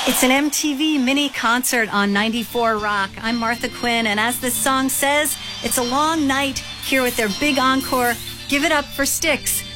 It's an MTV mini concert on 94 Rock. I'm Martha Quinn, and as this song says, it's a long night here with their big encore. Give it up for Styx.